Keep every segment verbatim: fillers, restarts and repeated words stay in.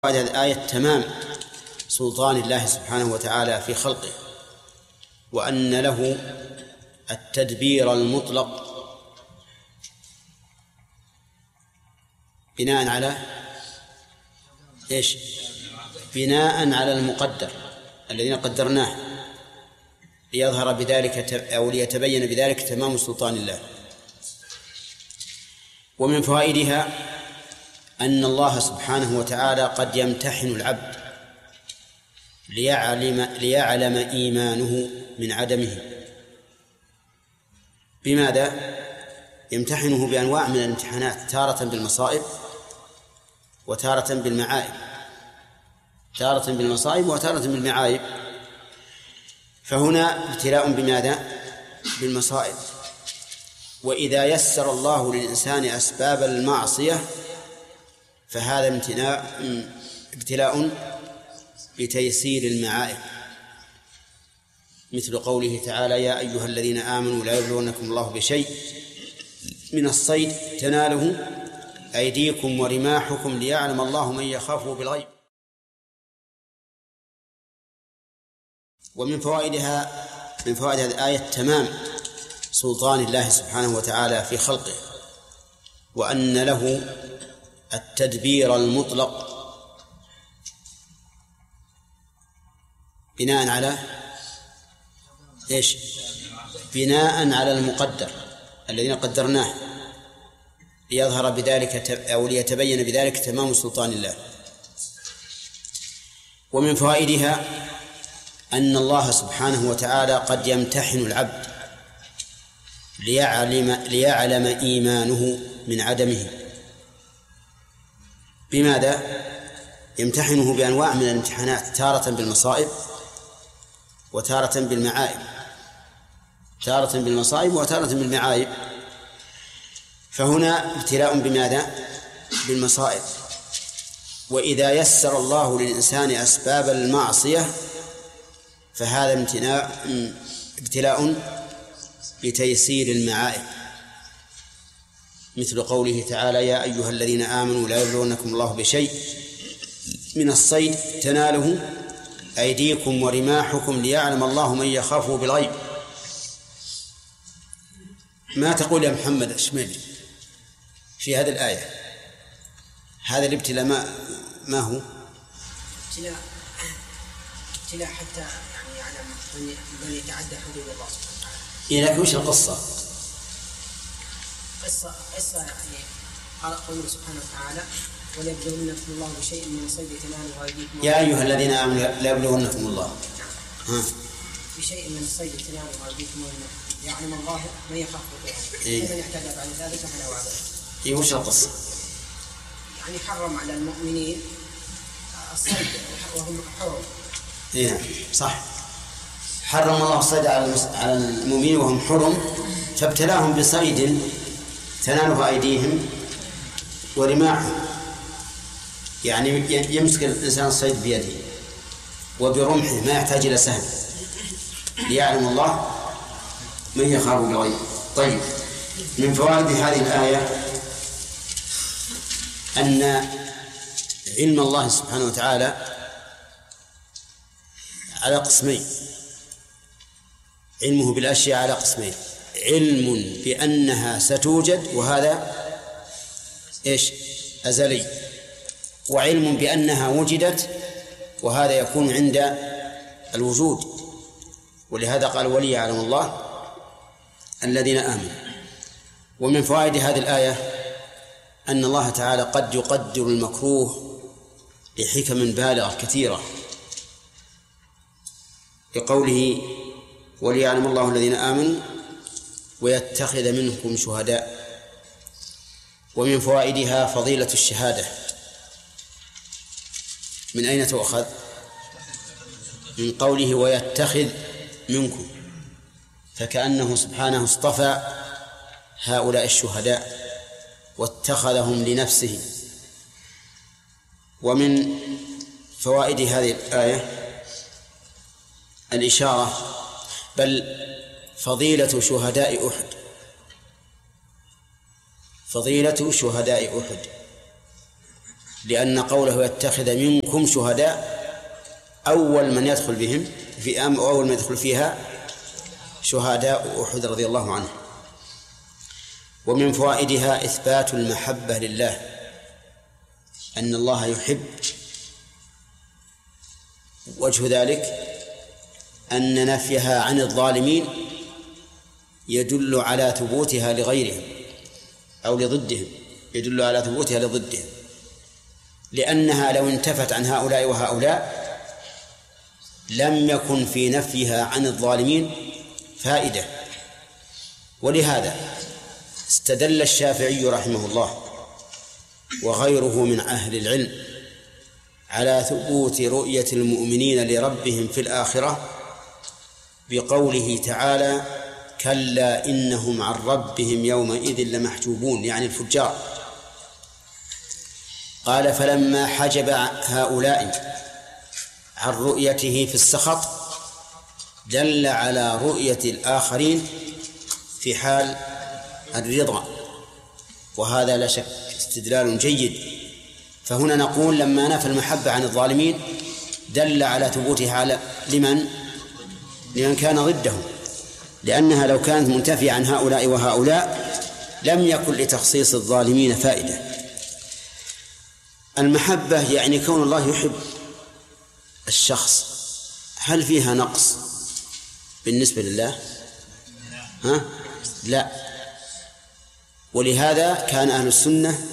هذه الآية تمام سلطان الله سبحانه وتعالى في خلقه، وأن له التدبير المطلق بناء على إيش؟ بناء على المقدر الذين قدرناه ليظهر بذلك أو ليتبين بذلك تمام سلطان الله. ومن فوائدها أن الله سبحانه وتعالى قد يمتحن العبد ليعلم, ليعلم إيمانه من عدمه. بماذا؟ يمتحنه بأنواع من الامتحانات، تارة بالمصائب وتارة بالمعائب، تارة بالمصائب وتارة بالمعائب. فهنا ابتلاء بماذا؟ بالمصائب. وإذا يسر الله للإنسان أسباب المعصية فهذا امتناء ابتلاء بتيسير المعائب، مثل قوله تعالى: يا أيها الذين آمنوا لا يبلونكم الله بشيء من الصيد تناله أيديكم ورماحكم ليعلم الله من يخافه بالغيب. ومن فوائدها من فوائد هذه الآية تمام سلطان الله سبحانه وتعالى في خلقه، وأن له التدبير المطلق بناء على إيش؟ بناء على المقدر الذين قدرناه ليظهر بذلك أو ليتبين بذلك تمام سلطان الله. ومن فوائدها أن الله سبحانه وتعالى قد يمتحن العبد ليعلم, ليعلم إيمانه من عدمه. بماذا؟ يمتحنه بأنواع من الامتحانات، تارة بالمصائب وتارة بالمعائب، تارة بالمصائب وتارة بالمعائب. فهنا ابتلاء بماذا؟ بالمصائب. وإذا يسر الله للإنسان أسباب المعصية فهذا امتناء ابتلاء بتيسير المعائب، مثل قوله تعالى: يا أيها الذين آمنوا لا يبلونكم الله بشيء من الصيد تناله أيديكم ورماحكم ليعلم الله من يخافه بالغيب. ما تقول يا محمد الشميلي في هذه الآية؟ هذا الابتلاء ما, ما هو؟ ابتلاء ابتلاء حتى يعني يعلم من يتعدى حدود الله سبحانه وتعالى. إيه، لكن وش القصة؟ قصة قصة يعني قال قوله سبحانه وتعالى: وليبلونكم الله بشيء من الصيد تناله أيديكم. يا أيها الذين آمنوا لا يبلونكم الله ها بشيء من الصيد تناله أيديكم يعلم الله من يخاف به. إيه؟ فمن اعتدى بعد ذلك فله عذاب. إيه، وش القصة؟ يعني حرم على المؤمنين الصيد وهم حرم. إيه صح، حرم الله الصيد على المؤمنين وهم حرم، فابتلاهم بصيد تناله أيديهم ورماحهم، يعني يمسك الإنسان الصيد بيده وبرمحه ما يحتاج إلى سهم، ليعلم الله من يخاف بالغيب. طيب، من فوائد هذه الآية أن علم الله سبحانه وتعالى على قسمين، علمه بالأشياء على قسمين: علم بأنها ستوجد وهذا إيش؟ أزلي، وعلم بأنها وجدت وهذا يكون عند الوجود. ولهذا قال: وليعلم الله الذين آمنوا. ومن فوائد هذه الآية أن الله تعالى قد يقدر المكروه لحكم بالغة كثيرة، بقوله: وليعلم الله الذين آمنوا ويتخذ منكم شهداء. ومن فوائدها فضيلة الشهادة. من أين تؤخذ؟ من قوله: ويتخذ منكم، فكأنه سبحانه اصطفى هؤلاء الشهداء واتخذهم لنفسه. ومن فوائد هذه الآية الإشارة، بل فضيلة شهداء أحد، فضيلة شهداء أحد لأن قوله يتخذ منكم شهداء أول من يدخل بهم في أم أول من يدخل فيها شهداء أحد رضي الله عنه. ومن فوائدها إثبات المحبة لله، أن الله يحب. وجه ذلك أن نفيها عن الظالمين يدل على ثبوتها لغيرهم أو لضدهم، يدل على ثبوتها لضدهم، لأنها لو انتفت عن هؤلاء وهؤلاء لم يكن في نفيها عن الظالمين فائدة. ولهذا استدل الشافعي رحمه الله وغيره من أهل العلم على ثبوت رؤية المؤمنين لربهم في الآخرة بقوله تعالى: كلا إنهم عن ربهم يومئذ لمحجوبون، يعني الفجار. قال: فلما حجب هؤلاء عن رؤيته في السخط دل على رؤية الآخرين في حال الرضا، وهذا لا شك استدلال جيد. فهنا نقول لما نفى المحبة عن الظالمين دل على ثبوتها على لمن لمن كان ضده، لأنها لو كانت منتفية عن هؤلاء وهؤلاء لم يكن لتخصيص الظالمين فائدة. المحبة يعني كون الله يحب الشخص، هل فيها نقص بالنسبة لله؟ ها؟ لا. ولهذا كان أهل السنة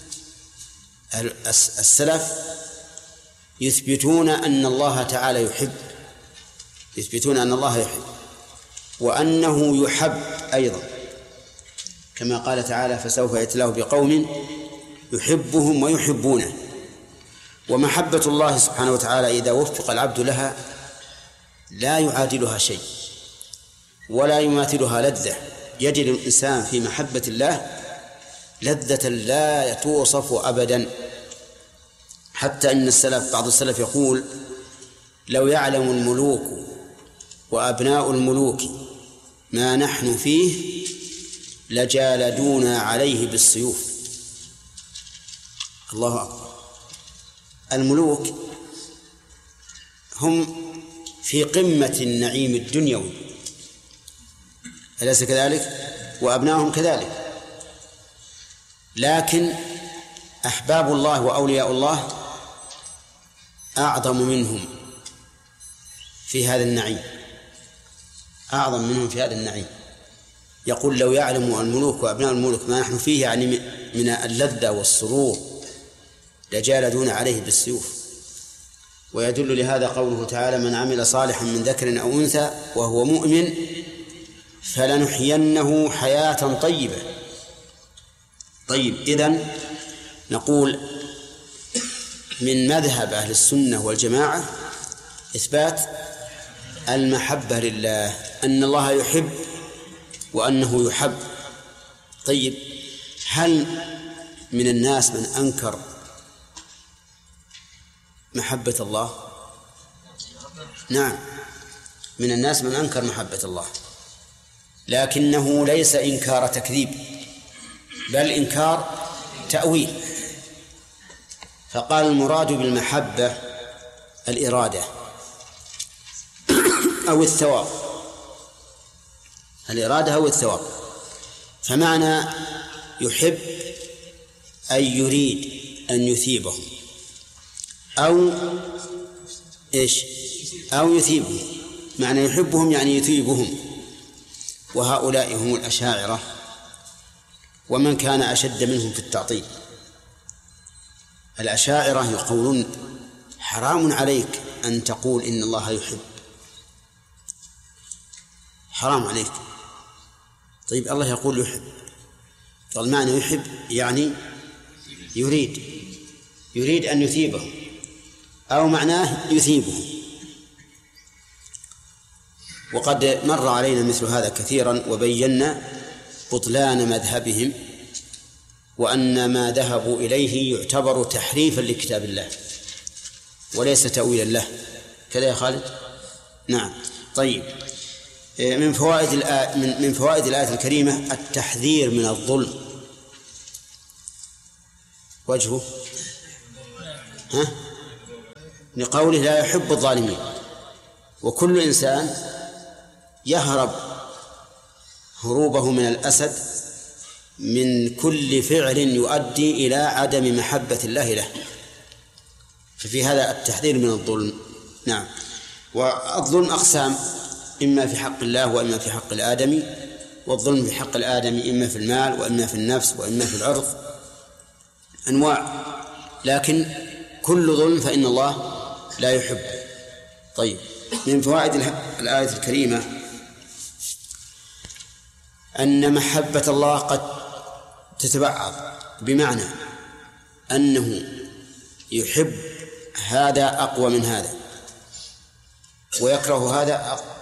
السلف يثبتون أن الله تعالى يحب، يثبتون أن الله يحب وأنه يحب أيضا، كما قال تعالى: فسوف يأتي الله بقوم يحبهم ويحبونه. ومحبة الله سبحانه وتعالى إذا وفق العبد لها لا يعادلها شيء ولا يماثلها لذة. يجد الإنسان في محبة الله لذة لا توصف أبدا، حتى إن السلف بعض السلف يقول: لو يعلم الملوك وأبناء الملوك ما نحن فيه لجالدونا عليه بالسيوف. الله أكبر. الملوك هم في قمة النعيم الدنيوي، أليس كذلك؟ وأبنائهم كذلك. لكن أحباب الله وأولياء الله أعظم منهم في هذا النعيم، أعظم منهم في هذا النعيم. يقول: لو يعلم الملوك وأبناء الملوك ما نحن فيه، يعني من اللذة والسرور، لجالدون عليه بالسيوف. ويدل لهذا قوله تعالى: من عمل صالحا من ذكر أو أنثى وهو مؤمن فلنحيينه حياة طيبة. طيب، إذن نقول من مذهب أهل السنة والجماعة إثبات المحبة لله، أن الله يحب وأنه يحب. طيب، هل من الناس من أنكر محبة الله؟ نعم، من الناس من أنكر محبة الله، لكنه ليس إنكار تكذيب، بل إنكار تأويل. فقال: المراد بالمحبة الإرادة أو الثواب، الإرادة أو الثواب. فمعنى يحب أي يريد أن يثيبهم، أو إيش؟ أو يثيبهم. معنى يحبهم يعني يثيبهم. وهؤلاء هم الأشاعرة ومن كان أشد منهم في التعطيل. الأشاعرة يقولون: حرام عليك أن تقول إن الله يحب، حرام عليك. طيب، الله يقول يحب، قال معنى يحب يعني يريد يريد أن يثيبهم، أو معناه يثيبهم. وقد مر علينا مثل هذا كثيرا، وبينا بطلان مذهبهم، وأن ما ذهبوا إليه يعتبر تحريفا لكتاب الله وليس تأويلا له. كذا يا خالد؟ نعم. طيب، من فوائد الآية من من فوائد الآية الكريمة التحذير من الظلم. وجهه ها؟ لقوله لا يحب الظالمين. وكل إنسان يهرب هروبه من الأسد من كل فعل يؤدي إلى عدم محبة الله له، ففي هذا التحذير من الظلم. نعم. والظلم أقسام، إما في حق الله وإما في حق الآدمي. والظلم في حق الآدمي إما في المال وإما في النفس وإما في العرض، أنواع، لكن كل ظلم فإن الله لا يحب. طيب، من فوائد الآية الكريمة أن محبة الله قد تتبعض، بمعنى أنه يحب هذا أقوى من هذا ويكره هذا